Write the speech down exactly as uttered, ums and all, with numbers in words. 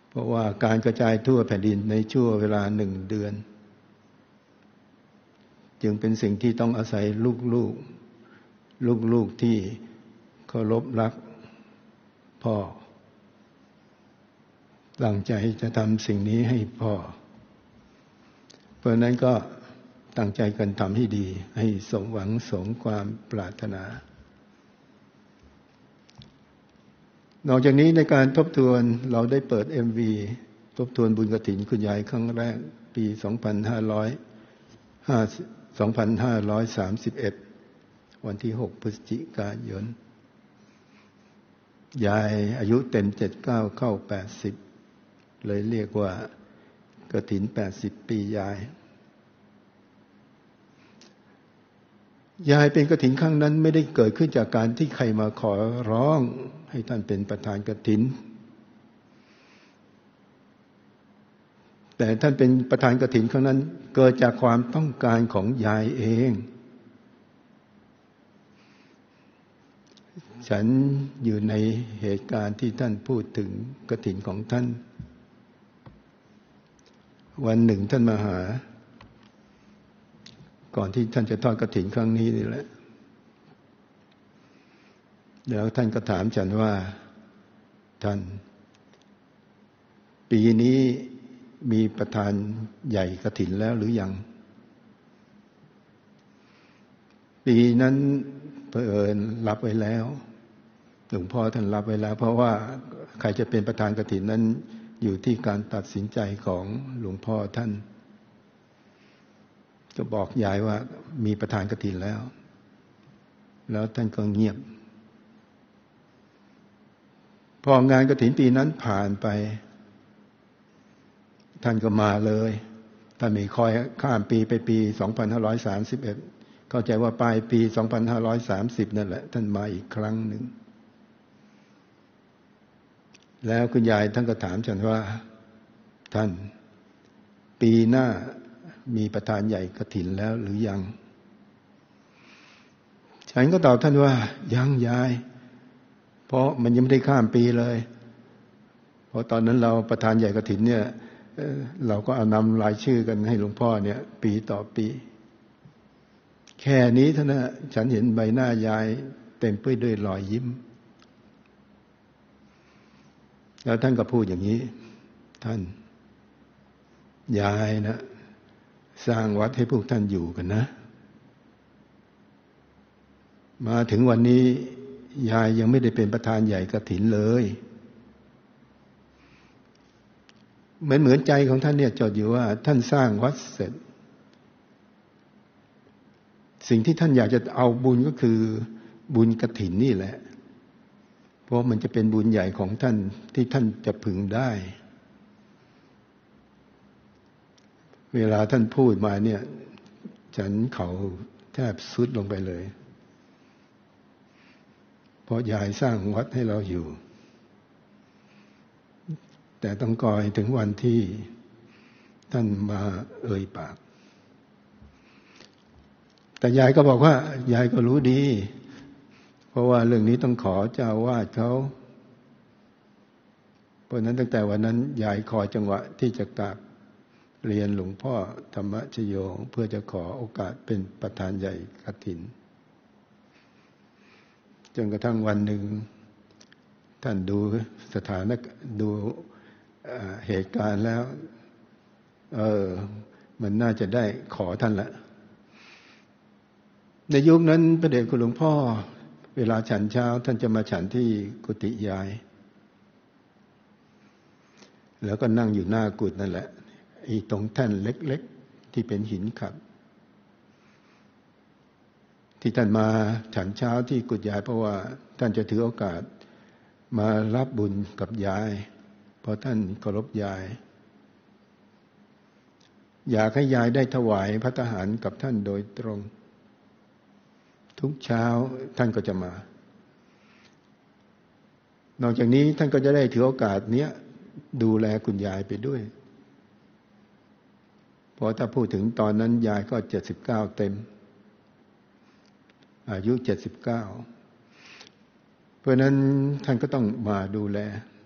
เพราะว่าการกระจายทั่วแผ่นดินในช่วงเวลาหนึ่งเดือนจึงเป็นสิ่งที่ต้องอาศัยลูกๆลูกๆที่เคารพรักพ่อตั้งใจจะทำสิ่งนี้ให้พ่อเพราะนั้นก็ตั้งใจกันทำให้ดีให้สมหวังสมความปรารถนานอกจากนี้ในการทบทวนเราได้เปิด เอ็ม วี ทบทวนบุญกฐินคุณยายครั้งแรกปีสองพันห้าร้อยสามสิบเอ็ดวันที่หกพฤศจิกายนยายอายุเต็มเจ็ดสิบเก้าเข้าแปดสิบเลยเรียกว่ากฐินแปดสิบปียายยายเป็นกฐินครั้งนั้นไม่ได้เกิดขึ้นจากการที่ใครมาขอร้องให้ท่านเป็นประธานกฐินแต่ท่านเป็นประธานกฐินครั้งนั้นเกิดจากความต้องการของยายเองฉันอยู่ในเหตุการณ์ที่ท่านพูดถึงกฐินของท่านวันหนึ่งท่านมาหาก่อนที่ท่านจะทอดกฐินครั้งนี้นี่แหละแล้วท่านก็ถามฉันว่าท่านปีนี้มีประธานใหญ่กฐินแล้วหรือยังปีนั้นเผอิญรับไว้แล้วหลวงพ่อท่านรับไว้แล้วเพราะว่าใครจะเป็นประธานกฐินนั้นอยู่ที่การตัดสินใจของหลวงพ่อท่านก็บอกยายว่ามีประธานกฐินแล้วแล้วท่านก็เงียบพองานกฐินปีนั้นผ่านไปท่านก็มาเลยท่านไม่คอยข้ามปีไปปีสองพันห้าร้อยสามสิบเอ็ดเข้าใจว่าปลายปีสองพันห้าร้อยสามสิบนั่นแหละท่านมาอีกครั้งหนึ่งแล้วคุณยายท่านก็ถามฉันว่าท่านปีหน้ามีประธานใหญ่กฐินแล้วหรือยังฉันก็ตอบท่านว่ายังยายเพราะมันยังไม่ได้ข้ามปีเลยเพราะตอนนั้นเราประธานใหญ่กฐินเนี่ยเราก็เอานำรายชื่อกันให้หลวงพ่อเนี่ยปีต่อปีแค่นี้เท่านั้นฉันเห็นใบหน้ายายเต็มไปด้วยรอยยิ้มแล้วท่านก็พูดอย่างนี้ท่านยายนะสร้างวัดให้พวกท่านอยู่กันนะมาถึงวันนี้ยายยังไม่ได้เป็นประธานใหญ่กฐินเลยเหมือนเหมือนใจของท่านเนี่ยจดอยู่ว่าท่านสร้างวัดเสร็จสิ่งที่ท่านอยากจะเอาบุญก็คือบุญกฐินนี่แหละเพราะมันจะเป็นบุญใหญ่ของท่านที่ท่านจะพึงได้เวลาท่านพูดมาเนี่ยฉันเขาแทบสุดลงไปเลยเพราะยายสร้างวัดให้เราอยู่แต่ต้องคอยถึงวันที่ท่านมาเอ่ยปากแต่ยายก็บอกว่ายายก็รู้ดีเพราะว่าเรื่องนี้ต้องขอเจ้าวาดเขาเพราะนั้นตั้งแต่วันนั้นยายคอยจังหวะที่จะกราบเรียนหลวงพ่อธรรมชโยเพื่อจะขอโอกาสเป็นประธานใหญ่กฐินจนกระทั่งวันหนึ่งท่านดูสถานดูเหตุการณ์แล้วเออมันน่าจะได้ขอท่านละในยุคนั้นพระเดชคุณหลวงพ่อเวลาฉันเช้าท่านจะมาฉันที่กุฏิยายแล้วก็นั่งอยู่หน้ากุฏินั่นแหละไอ้ตรงแท่นเล็กๆที่เป็นหินขัดที่ท่านมาฉันเช้าที่กุฏิยายเพราะว่าท่านจะถือโอกาสมารับบุญกับยายเพราะท่านเคารพยายอยากให้ยายได้ถวายภัตตาหารกับท่านโดยตรงทุกเช้าท่านก็จะมานอกจากนี้ท่านก็จะได้ถือโอกาสเนี้ยดูแลคุณยายไปด้วยเพราะถ้าพูดถึงตอนนั้นยายก็เจ็ดสิบเก้าเต็มอายุเจ็ดสิบเก้าเพราะนั้นท่านก็ต้องมาดูแล